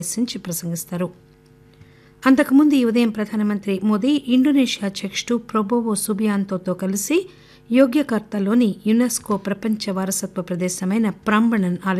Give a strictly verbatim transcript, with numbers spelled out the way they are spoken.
ఉద్దేశించి ప్రసంగిస్తారు. అంతకుముందు ఈ ఉదయం ప్రధానమంత్రి మోదీ ఇండోనేషియా అధ్యకుడు ప్రబోవో సుబియాంతోతో కలిసి యోగ్యకర్తాలోని యునెస్కో ప్రపంచ వారసత్వ ప్రదేశమైన ప్రాంబణన్